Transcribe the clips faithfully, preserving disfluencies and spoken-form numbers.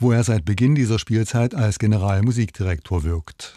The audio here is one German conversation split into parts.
wo er seit Beginn dieser Spielzeit als Generalmusikdirektor wirkt.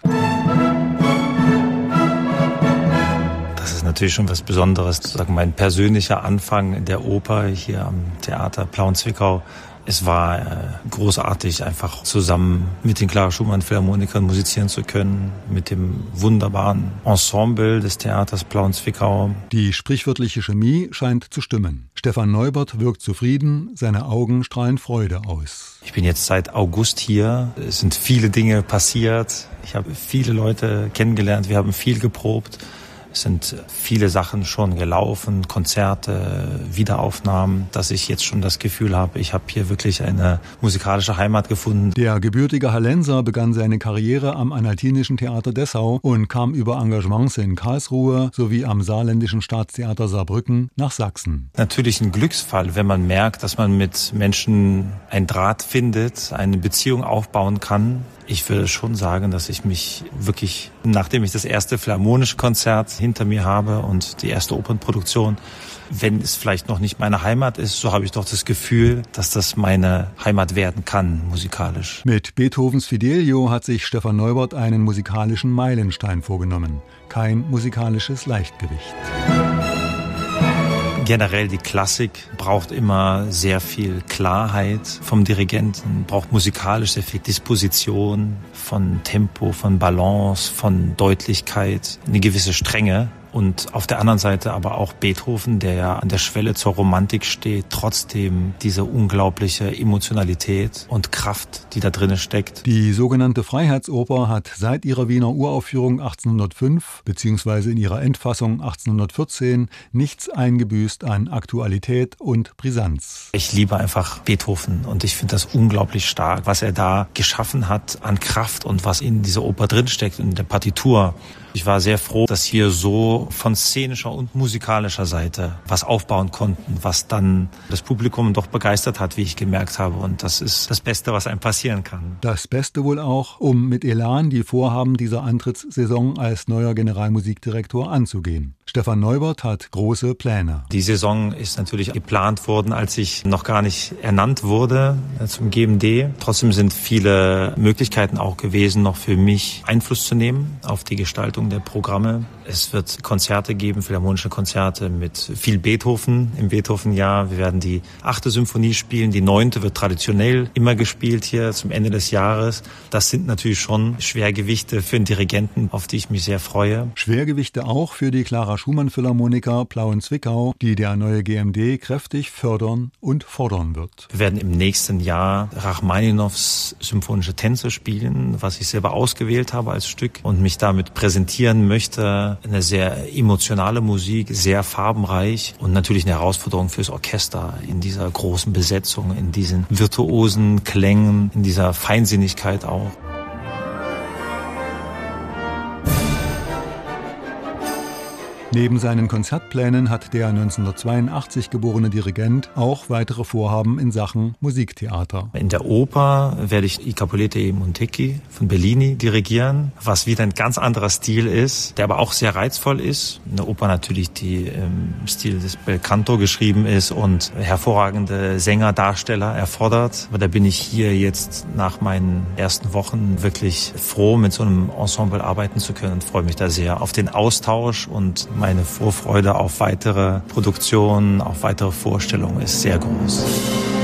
Das ist natürlich schon was Besonderes, sozusagen mein persönlicher Anfang in der Oper hier am Theater Plauen-Zwickau. Es war äh, großartig, einfach zusammen mit den Clara Schumann Philharmonikern musizieren zu können, mit dem wunderbaren Ensemble des Theaters Plauen-Zwickau. Die sprichwörtliche Chemie scheint zu stimmen. Stefan Neubert wirkt zufrieden, seine Augen strahlen Freude aus. Ich bin jetzt seit August hier. Es sind viele Dinge passiert. Ich habe viele Leute kennengelernt. Wir haben viel geprobt. Es sind viele Sachen schon gelaufen, Konzerte, Wiederaufnahmen, dass ich jetzt schon das Gefühl habe, ich habe hier wirklich eine musikalische Heimat gefunden. Der gebürtige Hallenser begann seine Karriere am Analtinischen Theater Dessau und kam über Engagements in Karlsruhe sowie am Saarländischen Staatstheater Saarbrücken nach Sachsen. Natürlich ein Glücksfall, wenn man merkt, dass man mit Menschen einen Draht findet, eine Beziehung aufbauen kann. Ich würde schon sagen, dass ich mich wirklich, nachdem ich das erste philharmonische Konzert hinter mir habe und die erste Opernproduktion, wenn es vielleicht noch nicht meine Heimat ist, so habe ich doch das Gefühl, dass das meine Heimat werden kann, musikalisch. Mit Beethovens Fidelio hat sich Stefan Neubert einen musikalischen Meilenstein vorgenommen. Kein musikalisches Leichtgewicht. Generell die Klassik braucht immer sehr viel Klarheit vom Dirigenten, braucht musikalisch sehr viel Disposition, von Tempo, von Balance, von Deutlichkeit, eine gewisse Strenge. Und auf der anderen Seite aber auch Beethoven, der ja an der Schwelle zur Romantik steht, trotzdem diese unglaubliche Emotionalität und Kraft, die da drin steckt. Die sogenannte Freiheitsoper hat seit ihrer Wiener Uraufführung achtzehnhundertfünf bzw. in ihrer Endfassung achtzehnhundertvierzehn nichts eingebüßt an Aktualität und Brisanz. Ich liebe einfach Beethoven und ich finde das unglaublich stark, was er da geschaffen hat an Kraft und was in dieser Oper drinsteckt, in der Partitur. Ich war sehr froh, dass wir so von szenischer und musikalischer Seite was aufbauen konnten, was dann das Publikum doch begeistert hat, wie ich gemerkt habe. Und das ist das Beste, was einem passieren kann. Das Beste wohl auch, um mit Elan die Vorhaben dieser Antrittssaison als neuer Generalmusikdirektor anzugehen. Stefan Neubert hat große Pläne. Die Saison ist natürlich geplant worden, als ich noch gar nicht ernannt wurde zum G M D. Trotzdem sind viele Möglichkeiten auch gewesen, noch für mich Einfluss zu nehmen auf die Gestaltung der Programme. Es wird Konzerte geben, philharmonische Konzerte mit viel Beethoven im Beethoven-Jahr. Wir werden die achte Symphonie spielen. Die neunte wird traditionell immer gespielt hier zum Ende des Jahres. Das sind natürlich schon Schwergewichte für einen Dirigenten, auf die ich mich sehr freue. Schwergewichte auch für die Clara Schumann Philharmoniker Plauen-Zwickau, die der neue G M D kräftig fördern und fordern wird. Wir werden im nächsten Jahr Rachmaninows symphonische Tänze spielen, was ich selber ausgewählt habe als Stück und mich damit präsentieren möchte. Eine sehr emotionale Musik, sehr farbenreich und natürlich eine Herausforderung fürs Orchester in dieser großen Besetzung, in diesen virtuosen Klängen, in dieser Feinsinnigkeit auch. Neben seinen Konzertplänen hat der neunzehnhundertzweiundachtzig geborene Dirigent auch weitere Vorhaben in Sachen Musiktheater. In der Oper werde ich I Capuletti e Montecchi von Bellini dirigieren, was wieder ein ganz anderer Stil ist, der aber auch sehr reizvoll ist. Eine Oper natürlich, die im Stil des Belcanto geschrieben ist und hervorragende Sänger, Darsteller erfordert. Aber da bin ich hier jetzt nach meinen ersten Wochen wirklich froh, mit so einem Ensemble arbeiten zu können und freue mich da sehr auf den Austausch und meine Vorfreude auf weitere Produktionen, auf weitere Vorstellungen ist sehr groß.